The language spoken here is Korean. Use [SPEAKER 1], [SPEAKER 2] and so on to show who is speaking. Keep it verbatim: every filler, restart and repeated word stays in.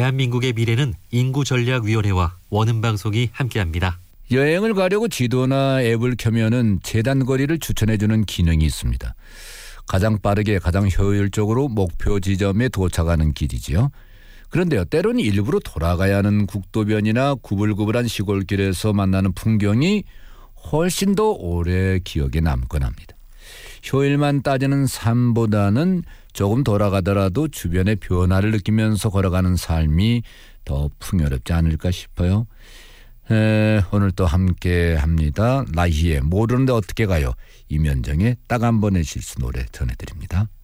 [SPEAKER 1] 대한민국의 미래는 인구전략위원회와 원음방송이 함께합니다.
[SPEAKER 2] 여행을 가려고 지도나 앱을 켜면은 재단거리를 추천해주는 기능이 있습니다. 가장 빠르게 가장 효율적으로 목표 지점에 도착하는 길이지요. 그런데요, 때로는 일부러 돌아가야 하는 국도변이나 구불구불한 시골길에서 만나는 풍경이 훨씬 더 오래 기억에 남곤 합니다. 효율만 따지는 삶보다는 조금 돌아가더라도 주변의 변화를 느끼면서 걸어가는 삶이 더 풍요롭지 않을까 싶어요. 에, 오늘 또 함께 합니다. 나희의 모르는데 어떻게 가요. 이면정의 딱 한 번의 실수 노래 전해드립니다.